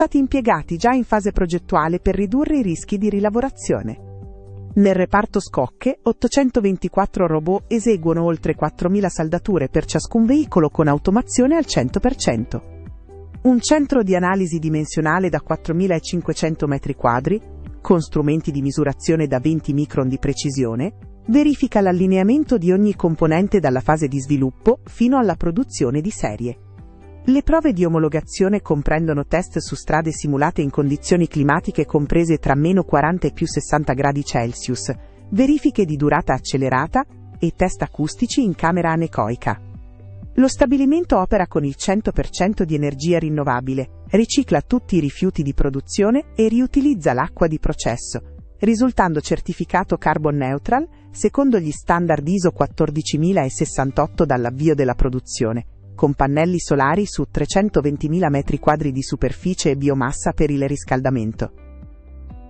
stati impiegati già in fase progettuale per ridurre i rischi di rilavorazione. Nel reparto scocche, 824 robot eseguono oltre 4.000 saldature per ciascun veicolo con automazione al 100%. Un centro di analisi dimensionale da 4.500 m², con strumenti di misurazione da 20 micron di precisione, verifica l'allineamento di ogni componente dalla fase di sviluppo fino alla produzione di serie. Le prove di omologazione comprendono test su strade simulate in condizioni climatiche comprese tra -40 e +60 gradi Celsius, verifiche di durata accelerata e test acustici in camera anecoica. Lo stabilimento opera con il 100% di energia rinnovabile, ricicla tutti i rifiuti di produzione e riutilizza l'acqua di processo, risultando certificato carbon neutral secondo gli standard ISO 14068 dall'avvio della produzione, con pannelli solari su 320.000 m² di superficie e biomassa per il riscaldamento.